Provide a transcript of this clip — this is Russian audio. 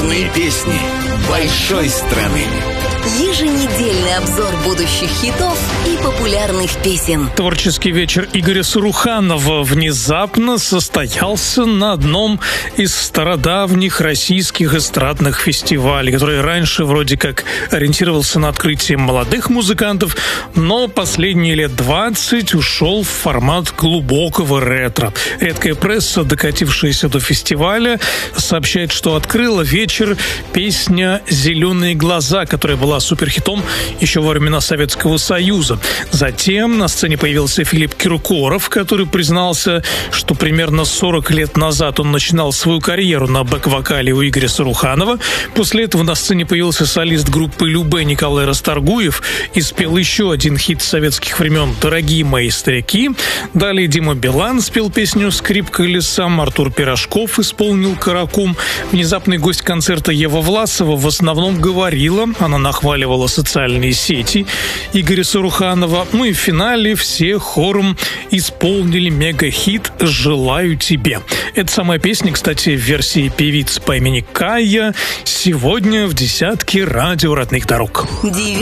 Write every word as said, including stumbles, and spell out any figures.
Главные песни большой страны. Еженедельный обзор будущих хитов и популярных песен. Творческий вечер Игоря Саруханова внезапно состоялся на одном из стародавних российских эстрадных фестивалей, который раньше вроде как ориентировался на открытие молодых музыкантов, но последние лет двадцать ушел в формат глубокого ретро. Редкая пресса, докатившаяся до фестиваля, сообщает, что открыла вечер песня «Зеленые глаза», которая была суперхитом еще во времена Советского Союза. Затем на сцене появился Филипп Киркоров, который признался, что примерно сорок лет назад он начинал свою карьеру на бэк-вокале у Игоря Саруханова. После этого на сцене появился солист группы Любэ Николай Расторгуев и спел еще один хит советских времен «Дорогие мои старики». Далее Дима Билан спел песню «Скрипка лесам», Артур Пирожков исполнил «Каракум». Внезапный гость концерта Ева Власова в основном говорила, она нахваливала социальные сети Игоря Саруханова. Ну и в финале все хором исполнили мега-хит «Желаю тебе». Эта самая песня, кстати, в версии певицы по имени Кая, сегодня в десятке радио родных дорог.